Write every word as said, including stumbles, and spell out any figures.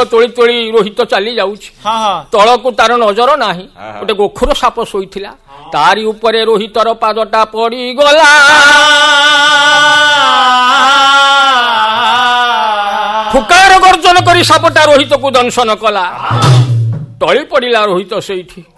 ତୋଳି ତୋଳି ରୋହିତ ଚାଲି ଯାଉଛି। ତଳକୁ ତାର ନଜର ନାହିଁ। ଗୋଟେ ଗୋଖର ସାପ ଶୋଇଥିଲା, ତାରି ଉପରେ ରୋହିତର ପାଦଟା ପଡିଗଲା। ଫୁକାର ଗର୍ଜନ କରି ସାପଟା ରୋହିତକୁ ଦଂଶନ କଲା। ଟଳି ପଡିଲା ରୋହିତ ସେଇଠି।